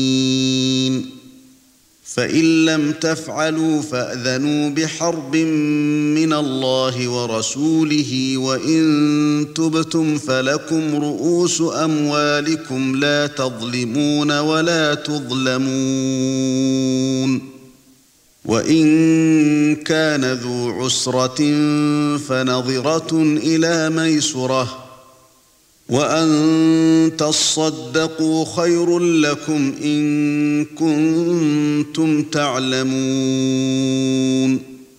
فإن لم تفعلوا فأذنوا بحرب من الله ورسوله وإن تبتم فلكم رؤوس أموالكم لا تظلمون ولا تظلمون وإن كان ذو عسرة فنظرة إلى ميسرة وأن تصدقوا خير لكم إن كنتم تعلمون